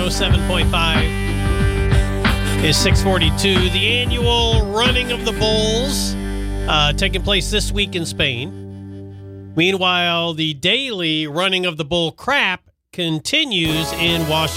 107.5 is 642. The annual running of the bulls taking place this week in Spain. Meanwhile, the daily running of the bull crap continues in Washington.